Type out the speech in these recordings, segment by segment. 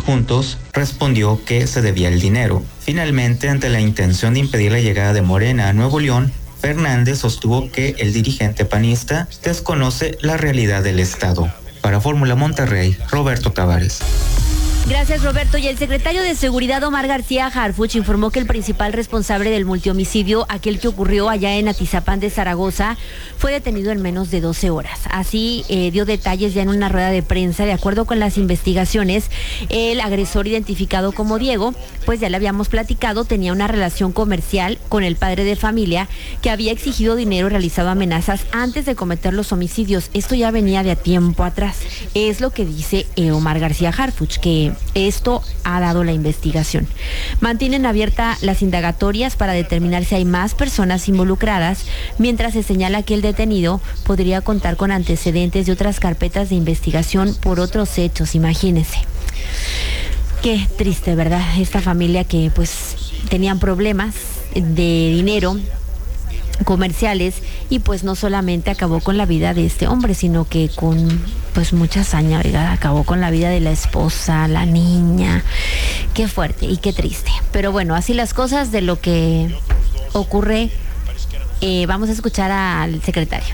puntos, respondió que se debía el dinero. Finalmente, ante la intención de impedir la llegada de Morena a Nuevo León, Fernández sostuvo que el dirigente panista desconoce la realidad del Estado. Para Fórmula Monterrey, Roberto Tavares. Gracias, Roberto. Y el secretario de Seguridad, Omar García Harfuch, informó que el principal responsable del multihomicidio, aquel que ocurrió allá en Atizapán de Zaragoza, fue detenido en menos de 12 horas. Así dio detalles ya en una rueda de prensa. De acuerdo con las investigaciones, el agresor, identificado como Diego, pues ya le habíamos platicado, tenía una relación comercial con el padre de familia que había exigido dinero y realizado amenazas antes de cometer los homicidios. Esto ya venía de a tiempo atrás. Es lo que dice Omar García Harfuch, que esto ha dado la investigación. Mantienen abiertas las indagatorias para determinar si hay más personas involucradas, mientras se señala que el detenido podría contar con antecedentes de otras carpetas de investigación por otros hechos. Imagínense. Qué triste, ¿verdad? Esta familia que pues tenían problemas de dinero, comerciales, y pues no solamente acabó con la vida de este hombre, sino que con pues mucha hazaña, ¿verdad? Acabó con la vida de la esposa, la niña. Qué fuerte y qué triste. Pero bueno, así las cosas de lo que ocurre. Vamos a escuchar al secretario.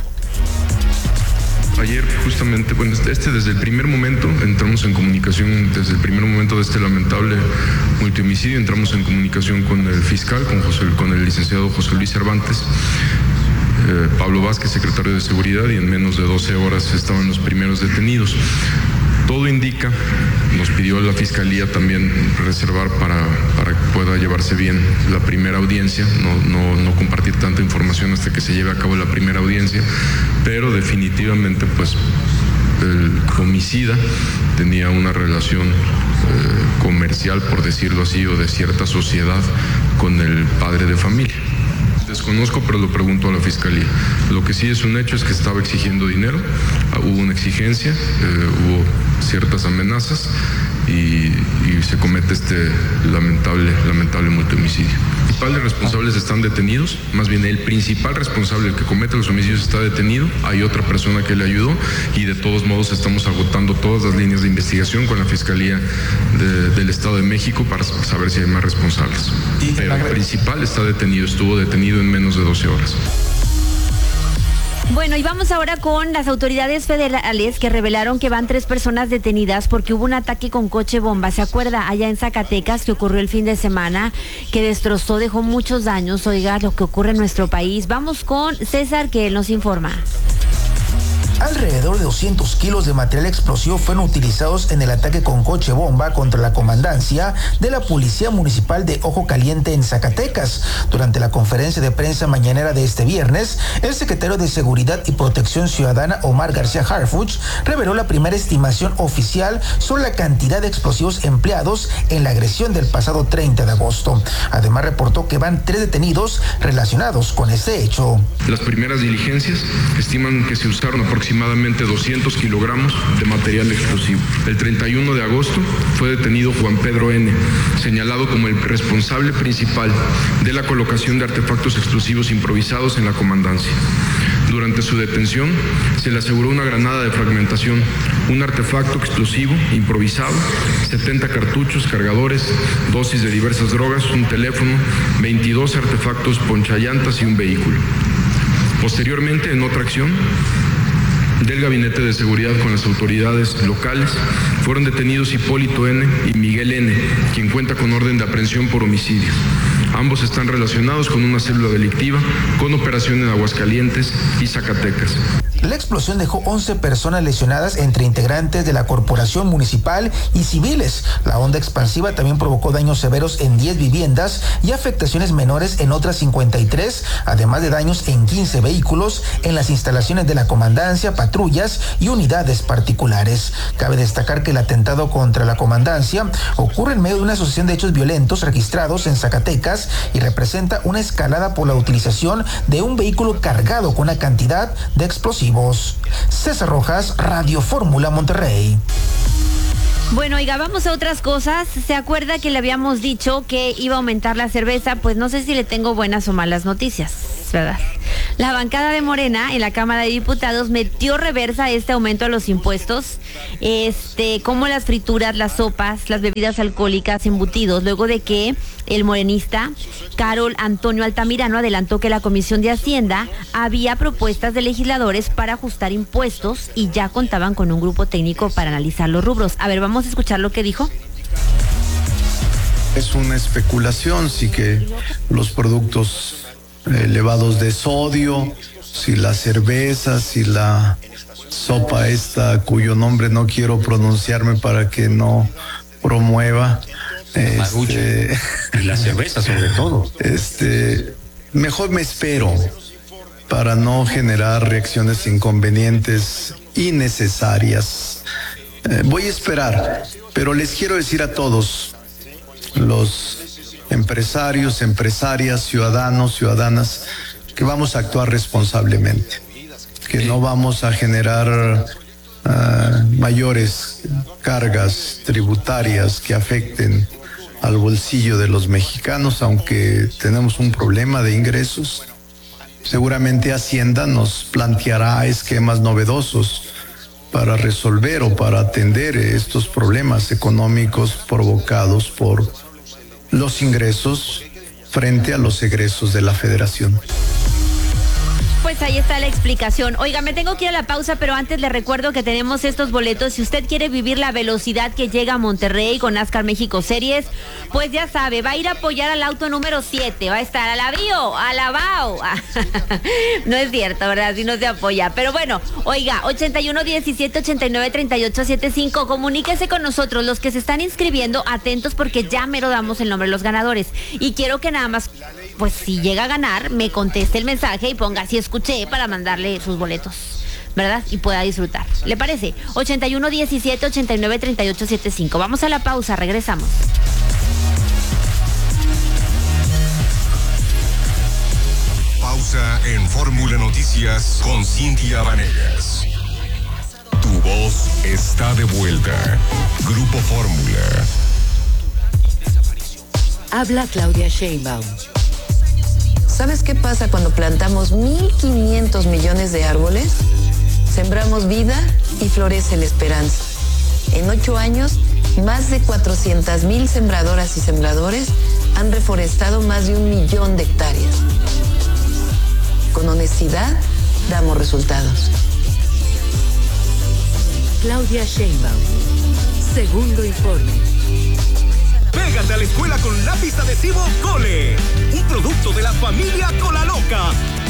Ayer justamente, bueno, desde el primer momento entramos en comunicación, desde el primer momento de este lamentable multihomicidio, entramos en comunicación con el fiscal, con el licenciado José Luis Cervantes, Pablo Vázquez, secretario de Seguridad, y en menos de 12 horas estaban los primeros detenidos. Todo indica, nos pidió la Fiscalía también reservar para que pueda llevarse bien la primera audiencia, no compartir tanta información hasta que se lleve a cabo la primera audiencia, pero definitivamente pues el homicida tenía una relación comercial, por decirlo así, o de cierta sociedad con el padre de familia. Desconozco, pero lo pregunto a la Fiscalía. Lo que sí es un hecho es que estaba exigiendo dinero, hubo una exigencia, hubo ciertas amenazas y se comete este lamentable multihomicidio. Los principales responsables están detenidos, más bien el principal responsable, el que comete los homicidios, está detenido. Hay otra persona que le ayudó y de todos modos estamos agotando todas las líneas de investigación con la Fiscalía del Estado de México para saber si hay más responsables. Pero el principal está detenido, estuvo detenido en menos de 12 horas. Bueno, y vamos ahora con las autoridades federales que revelaron que van 3 personas detenidas porque hubo un ataque con coche bomba. ¿Se acuerda? Allá en Zacatecas, que ocurrió el fin de semana, que destrozó, dejó muchos daños. Oiga, lo que ocurre en nuestro país. Vamos con César, que él nos informa. Alrededor de 200 kilos de material explosivo fueron utilizados en el ataque con coche bomba contra la comandancia de la Policía Municipal de Ojo Caliente en Zacatecas. Durante la conferencia de prensa mañanera de este viernes, el secretario de Seguridad y Protección Ciudadana, Omar García Harfuch, reveló la primera estimación oficial sobre la cantidad de explosivos empleados en la agresión del pasado 30 de agosto. Además, reportó que van 3 detenidos relacionados con este hecho. Las primeras diligencias estiman que se usaron aproximadamente 200 kilogramos de material explosivo. El 31 de agosto fue detenido Juan Pedro N., señalado como el responsable principal de la colocación de artefactos explosivos improvisados en la comandancia. Durante su detención se le aseguró una granada de fragmentación, un artefacto explosivo improvisado, 70 cartuchos, cargadores, dosis de diversas drogas, un teléfono, 22 artefactos ponchallantas y un vehículo. Posteriormente, en otra acción del Gabinete de Seguridad con las autoridades locales, fueron detenidos Hipólito N. y Miguel N., quien cuenta con orden de aprehensión por homicidio. Ambos están relacionados con una célula delictiva con operación en Aguascalientes y Zacatecas. La explosión dejó 11 personas lesionadas entre integrantes de la corporación municipal y civiles. La onda expansiva también provocó daños severos en 10 viviendas y afectaciones menores en otras 53, además de daños en 15 vehículos en las instalaciones de la comandancia, patrullas y unidades particulares. Cabe destacar que el atentado contra la comandancia ocurre en medio de una sucesión de hechos violentos registrados en Zacatecas y representa una escalada por la utilización de un vehículo cargado con una cantidad de explosivos. César Rojas, Radio Fórmula Monterrey. Bueno, oiga, vamos a otras cosas. ¿Se acuerda que le habíamos dicho que iba a aumentar la cerveza? Pues no sé si le tengo buenas o malas noticias, ¿verdad? La bancada de Morena en la Cámara de Diputados metió reversa a este aumento a los impuestos, como las frituras, las sopas, las bebidas alcohólicas, embutidos, luego de que el morenista Carol Antonio Altamirano adelantó que la Comisión de Hacienda había propuestas de legisladores para ajustar impuestos y ya contaban con un grupo técnico para analizar los rubros. A ver, vamos a escuchar lo que dijo. Es una especulación, sí, que los productos elevados de sodio, si la cerveza, si la sopa esta cuyo nombre no quiero pronunciarme para que no promueva, y la cerveza sobre todo. Mejor me espero para no generar reacciones inconvenientes innecesarias. Voy a esperar, pero les quiero decir a todos los empresarios, empresarias, ciudadanos, ciudadanas, que vamos a actuar responsablemente, que no vamos a generar mayores cargas tributarias que afecten al bolsillo de los mexicanos, aunque tenemos un problema de ingresos. Seguramente Hacienda nos planteará esquemas novedosos para resolver o para atender estos problemas económicos provocados por los ingresos frente a los egresos de la Federación. Pues ahí está la explicación. Oiga, me tengo que ir a la pausa, pero antes le recuerdo que tenemos estos boletos. Si usted quiere vivir la velocidad que llega a Monterrey con NASCAR México Series, pues ya sabe, va a ir a apoyar al auto número 7, va a estar a la Brío, a la Bao. No es cierto, ¿verdad? Si no se apoya. Pero bueno, oiga, 81 17 89 38 75, comuníquese con nosotros, los que se están inscribiendo, atentos porque ya mero damos el nombre de los ganadores. Y quiero que nada más, pues si llega a ganar, me conteste el mensaje y ponga si escuché para mandarle sus boletos, ¿verdad? Y pueda disfrutar. ¿Le parece? 81 17 89 38 75. Vamos a la pausa, regresamos. Pausa en Fórmula Noticias con Cintia Vanegas. Tu voz está de vuelta. Grupo Fórmula. Habla Claudia Sheinbaum. ¿Sabes qué pasa cuando plantamos 1.500 millones de árboles? Sembramos vida y florece la esperanza. En 8 años, más de 400,000 sembradoras y sembradores han reforestado más de 1 millón de hectáreas. Con honestidad, damos resultados. Claudia Sheinbaum. Segundo informe. Pégate a la escuela con lápiz adhesivo Cole, un producto de la familia Cola Loca.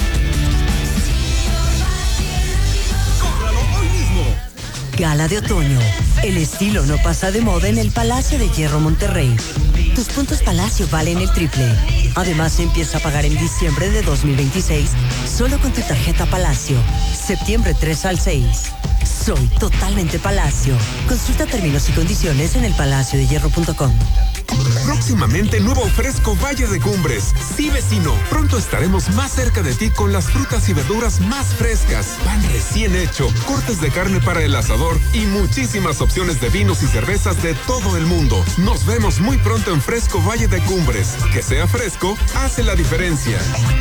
¡Cómpralo hoy mismo! Gala de otoño. El estilo no pasa de moda en el Palacio de Hierro Monterrey. Tus puntos Palacio valen el triple. Además, empieza a pagar en diciembre de 2026 solo con tu tarjeta Palacio. Septiembre 3 al 6. Soy totalmente Palacio. Consulta términos y condiciones en elpalaciodehierro.com. Próximamente nuevo Fresco Valle de Cumbres. Sí, vecino, pronto estaremos más cerca de ti con las frutas y verduras más frescas, pan recién hecho, cortes de carne para el asador y muchísimas opciones de vinos y cervezas de todo el mundo. Nos vemos muy pronto en Fresco Valle de Cumbres. Que sea fresco, hace la diferencia.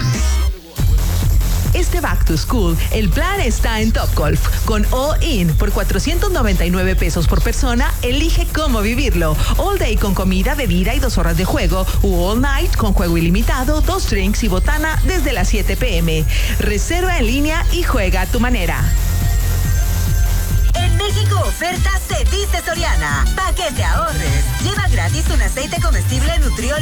Este Back to School, el plan está en Topgolf. Con All In por 499 pesos por persona, elige cómo vivirlo. All Day con comida, bebida y 2 horas de juego. O All Night con juego ilimitado, 2 drinks y botana desde las 7 p.m. Reserva en línea y juega a tu manera. En México, oferta Se Dice Soriana. Pa' que te ahorres. Lleva gratis un aceite comestible Nutrioli